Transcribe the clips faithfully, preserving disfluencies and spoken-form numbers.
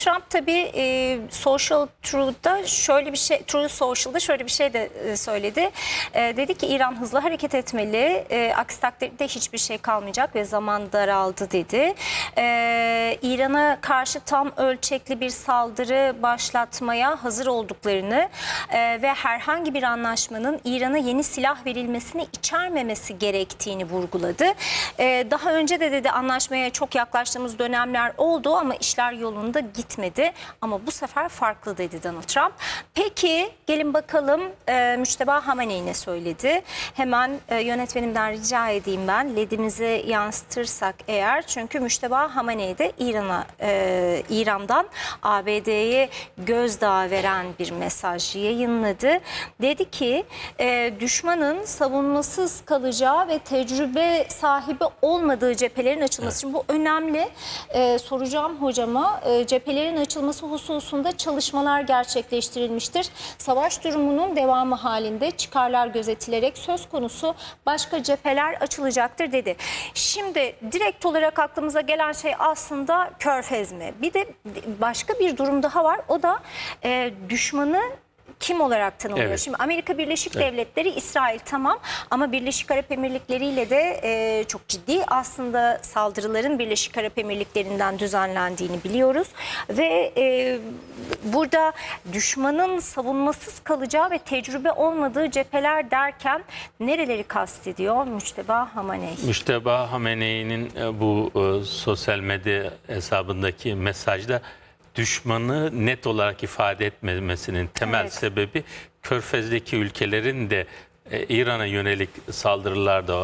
Trump tabii e, Social Truth'da şöyle bir şey, Truth Social'da şöyle bir şey de e, söyledi. E, dedi ki İran hızlı hareket etmeli, e, aksi takdirde hiçbir şey kalmayacak ve zaman daraldı dedi. E, İran'a karşı tam ölçekli bir saldırı başlatmaya hazır olduklarını e, ve herhangi bir anlaşmanın İran'a yeni silah verilmesini içermemesi gerektiğini vurguladı. E, daha önce de dedi anlaşmaya çok yaklaştığımız dönemler oldu ama işler yolunda gitmedi. Gitmedi ama bu sefer farklı dedi Donald Trump. Peki gelin bakalım e, Müçteba Hamenei ne söyledi? Hemen e, yönetmenimden rica edeyim ben L E D'imizi yansıtırsak eğer, çünkü Müçteba Hamenei de İran'a e, İran'dan A B D'ye gözdağı veren bir mesaj yayınladı. Dedi ki e, düşmanın savunmasız kalacağı ve tecrübe sahibi olmadığı cephelerin açılması. Evet. Şimdi bu önemli. E, soracağım hocama, e, cephelerin açılması hususunda çalışmalar gerçekleştirilmiştir. Savaş durumunun devamı halinde çıkarlar gözetilerek söz konusu başka cepheler açılacaktır dedi. Şimdi direkt olarak aklımıza gelen şey aslında Körfez mi? Bir de başka bir durum daha var. O da e, düşmanı kim olarak tanımlıyor? Evet. Şimdi Amerika Birleşik evet. Devletleri, İsrail tamam ama Birleşik Arap Emirlikleri ile de e, çok ciddi aslında saldırıların Birleşik Arap Emirlikleri'nden düzenlendiğini biliyoruz. Ve e, burada düşmanın savunmasız kalacağı ve tecrübe olmadığı cepheler derken nereleri kastediyor Müçteba Hamenei? Müçteba Hamenei'nin bu e, sosyal medya hesabındaki mesajda düşmanı net olarak ifade etmemesinin temel evet. sebebi Körfez'deki ülkelerin de e, İran'a yönelik saldırılarda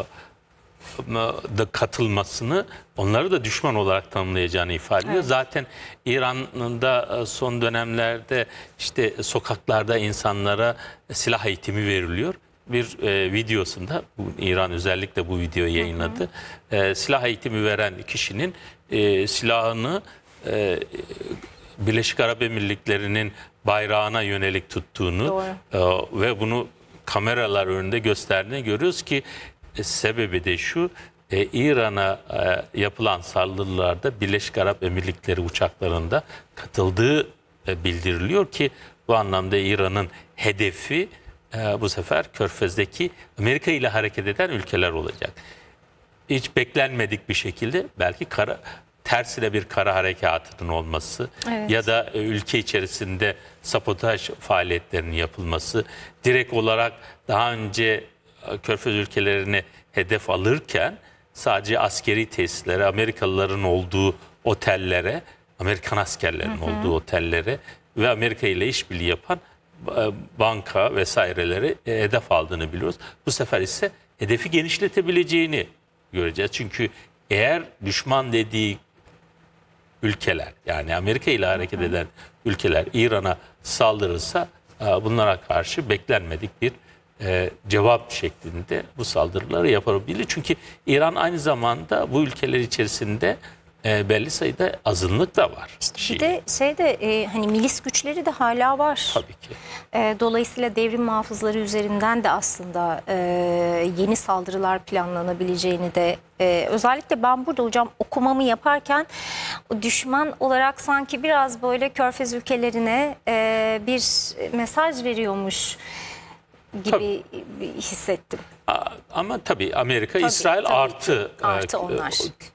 da katılmasını, onları da düşman olarak tanımlayacağını ifade ediyor. Evet. Zaten İran'da son dönemlerde işte sokaklarda insanlara silah eğitimi veriliyor. Bir e, videosunda, bu, İran özellikle bu videoyu yayınladı. Hı hı. E, silah eğitimi veren kişinin e, silahını e, Birleşik Arap Emirlikleri'nin bayrağına yönelik tuttuğunu e, ve bunu kameralar önünde gösterdiğini görüyoruz ki e, sebebi de şu, e, İran'a e, yapılan saldırılarda Birleşik Arap Emirlikleri uçaklarında katıldığı e, bildiriliyor ki bu anlamda İran'ın hedefi e, bu sefer Körfez'deki Amerika ile hareket eden ülkeler olacak. Hiç beklenmedik bir şekilde belki kara tersine bir kara harekatının olması evet. ya da ülke içerisinde sabotaj faaliyetlerinin yapılması, direkt olarak daha önce Körfez ülkelerini hedef alırken sadece askeri tesislere, Amerikalıların olduğu otellere, Amerikan askerlerin hı hı. olduğu otellere ve Amerika ile işbirliği yapan banka vesaireleri hedef aldığını biliyoruz. Bu sefer ise hedefi genişletebileceğini göreceğiz. Çünkü eğer düşman dediği ülkeler, yani Amerika ile hareket eden ülkeler İran'a saldırırsa bunlara karşı beklenmedik bir e, cevap şeklinde bu saldırıları yapabilir. Çünkü İran aynı zamanda bu ülkeler içerisinde e, belli sayıda azınlık da var. İşte bir de şeyde e, hani milis güçleri de hala var. Tabii ki. E, dolayısıyla devrim muhafızları üzerinden de aslında e, yeni saldırılar planlanabileceğini de e, özellikle ben burada hocam okumamı yaparken düşman olarak sanki biraz böyle Körfez ülkelerine e, bir mesaj veriyormuş gibi tabii. hissettim. Ama tabii Amerika, tabii, Israil tabii, artı artı e, onlar.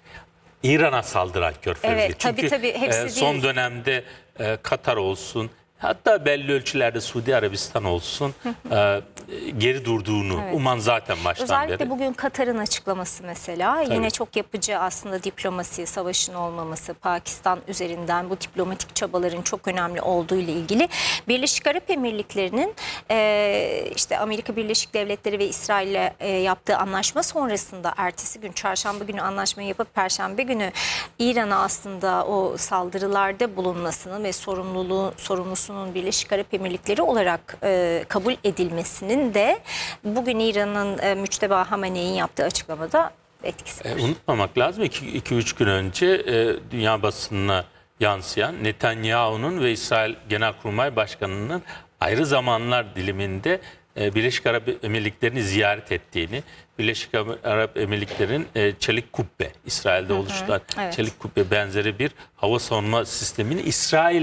İran'a saldıran Körfez'de. Evet, çünkü tabii, tabii, hepsi e, son değil. dönemde e, Katar olsun, hatta belli ölçülerde Suudi Arabistan olsun e, geri durduğunu evet. uman zaten baştan Özellikle beri. Özellikle bugün Katar'ın açıklaması mesela tabii. yine çok yapıcı aslında diplomasi, savaşın olmaması, Pakistan üzerinden bu diplomatik çabaların çok önemli olduğu ile ilgili. Birleşik Arap Emirlikleri'nin e, işte Amerika Birleşik Devletleri ve İsrail'le e, yaptığı anlaşma sonrasında ertesi gün çarşamba günü anlaşmayı yapıp perşembe günü İran'a aslında o saldırılarda bulunmasını ve sorumluluğu sorumlusunun Birleşik Arap Emirlikleri olarak e, kabul edilmesinin de bugün İran'ın e, Müçteba Hamenei'nin yaptığı açıklamada etkisi var. E, unutmamak lazım, iki üç gün önce e, dünya basınına yansıyan Netanyahu'nun ve İsrail Genelkurmay Başkanı'nın ayrı zamanlar diliminde e, Birleşik Arap Emirlikleri'ni ziyaret ettiğini, Birleşik Arap Emirlikleri'nin e, çelik kubbe, İsrail'de oluşturan evet. çelik kubbe benzeri bir hava savunma sistemini İsrail